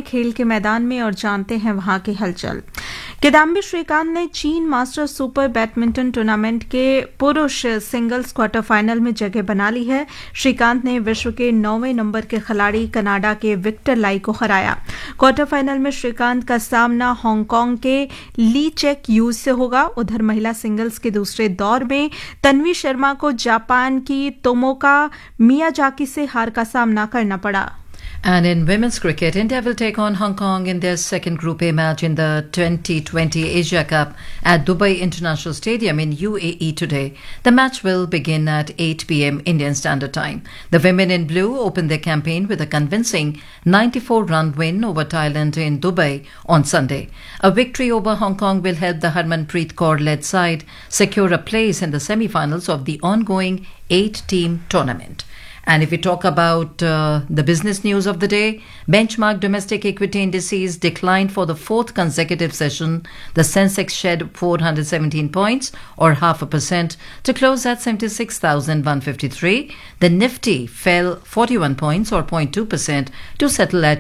खेल के मैदान में और जानते हैं वहां की हलचल। किदाम्बी श्रीकांत ने चीन मास्टर सुपर बैडमिंटन टूर्नामेंट के पुरुष सिंगल्स क्वार्टर फाइनल में जगह बना ली है। श्रीकांत ने विश्व के 9वें नंबर के खिलाड़ी कनाडा के विक्टर लाई को हराया। क्वार्टर फाइनल में श्रीकांत का सामना हांगकांग के ली चेक यूज से होगा। उधर महिला सिंगल्स के दूसरे दौर में तन्वी शर्मा को जापान की तोमोका मियाजाकी से हार का सामना करना पड़ा। And in women's cricket, India will take on Hong Kong in their second Group A match in the 2020 Asia Cup at Dubai International Stadium in UAE today. The match will begin at 8 p.m. Indian Standard Time. The women in blue opened their campaign with a convincing 94-run win over Thailand in Dubai on Sunday. A victory over Hong Kong will help the Harmanpreet Kaur-led side secure a place in the semi-finals of the ongoing 8-team tournament. And if we talk about the business news of the day, benchmark domestic equity indices declined for the fourth consecutive session. The Sensex shed 417 points or 0.5% to close at 76,153. The Nifty fell 41 points or 0.2% to settle at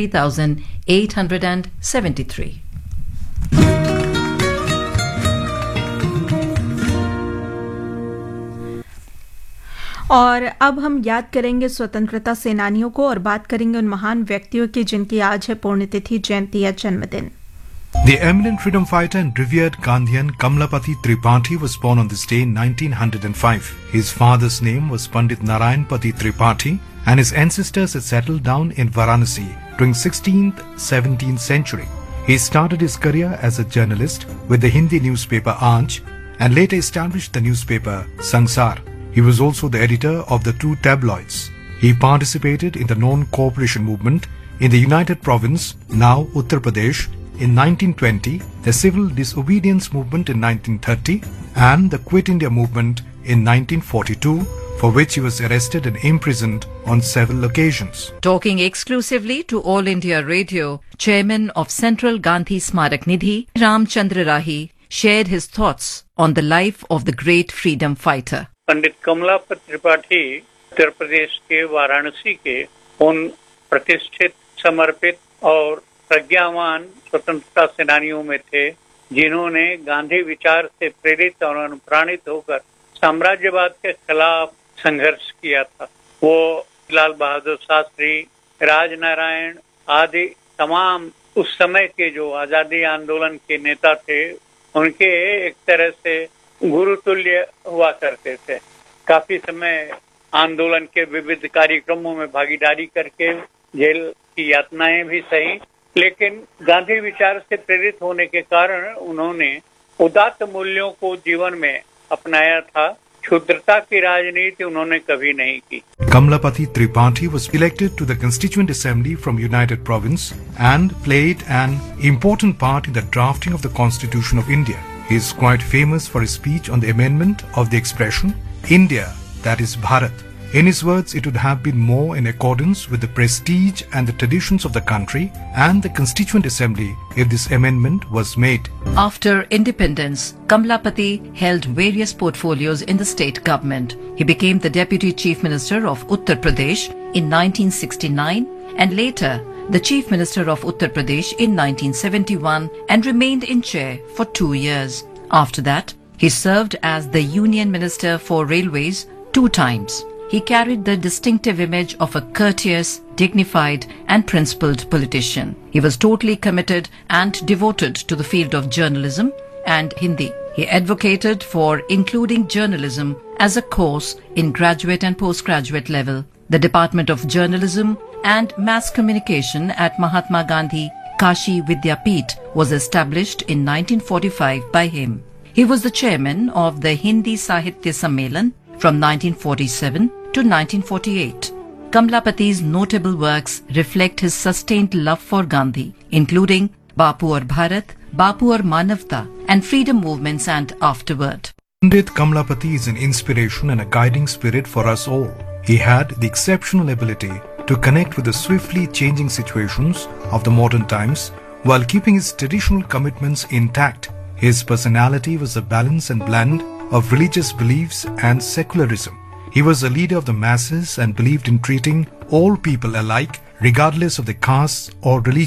23,873. और अब हम याद करेंगे स्वतंत्रता सेनानियों को और बात करेंगे उन महान व्यक्तियों की जिनकी आज है पुण्यतिथि, जयंती या जन्मदिन। The eminent freedom fighter and revered Gandhian Kamlapati Tripathi was born on this day in 1905. His father's name was Pandit Narayanpati Tripathi and his ancestors had settled down in Varanasi during 16th, 17th century. He started his career as a journalist with the Hindi newspaper Aaj and later established the newspaper Sansar. He was also the editor of the two tabloids. He participated in the non-cooperation movement in the United Province, now Uttar Pradesh, in 1920, the civil disobedience movement in 1930, and the Quit India movement in 1942, for which he was arrested and imprisoned on several occasions. Talking exclusively to All India Radio, Chairman of Central Gandhi Smarak Nidhi, Ramchandra Rahi, shared his thoughts on the life of the great freedom fighter. पंडित कमलापति त्रिपाठी उत्तर प्रदेश के वाराणसी के उन प्रतिष्ठित, समर्पित और प्रज्ञावान स्वतंत्रता सेनानियों में थे जिन्होंने गांधी विचार से प्रेरित और अनुप्राणित होकर साम्राज्यवाद के खिलाफ संघर्ष किया था। वो लाल बहादुर शास्त्री, राजनारायण आदि तमाम उस समय के जो आजादी आंदोलन के नेता थे, उनके एक तरह से गुरुतुल्य हुआ करते थे। काफी समय आंदोलन के विविध कार्यक्रमों में भागीदारी करके जेल की यातनाएं भी सही, लेकिन गांधी विचार से प्रेरित होने के कारण उन्होंने उदात्त मूल्यों को जीवन में अपनाया था। क्षुद्रता की राजनीति उन्होंने कभी नहीं की। Kamlapati Tripathi was elected to the Constituent Assembly from United Province and played an important part in the drafting of the Constitution of India. He is quite famous for his speech on the amendment of the expression, India, that is Bharat. In his words, it would have been more in accordance with the prestige and the traditions of the country and the Constituent Assembly if this amendment was made. After independence, Kamlapati held various portfolios in the state government. He became the Deputy Chief Minister of Uttar Pradesh in 1969 and later the Chief Minister of Uttar Pradesh in 1971 and remained in chair for 2 years. After that, he served as the Union Minister for Railways 2 times. He carried the distinctive image of a courteous, dignified and principled politician. He was totally committed and devoted to the field of journalism and Hindi. He advocated for including journalism as a course in graduate and postgraduate level. The Department of Journalism and Mass Communication at Mahatma Gandhi Kashi Vidyapeeth was established in 1945 by him. He was the chairman of the Hindi Sahitya Sammelan from 1947 to 1948. Kamlapati's notable works reflect his sustained love for Gandhi, including Bapu Aur Bharat, Bapu Aur Manavta, and freedom movements and afterward. Pandit Kamlapati is an inspiration and a guiding spirit for us all. He had the exceptional ability to connect with the swiftly changing situations of the modern times while keeping his traditional commitments intact. His personality was a balance and blend of religious beliefs and secularism. He was a leader of the masses and believed in treating all people alike regardless of their caste or religion.